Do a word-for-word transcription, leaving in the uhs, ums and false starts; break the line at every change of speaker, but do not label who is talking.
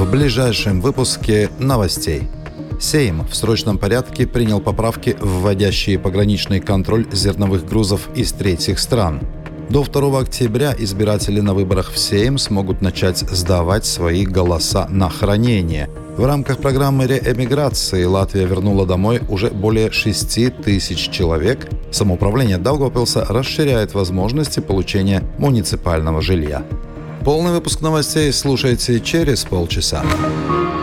В ближайшем выпуске новостей. Сейм в срочном порядке принял поправки, вводящие пограничный контроль зерновых грузов из третьих стран. До второго октября избиратели на выборах в Сейм смогут начать сдавать свои голоса на хранение. В рамках программы реэмиграции Латвия вернула домой уже более шести тысяч человек. Самоуправление Даугавпилса расширяет возможности получения муниципального жилья. Полный выпуск новостей слушайте через полчаса.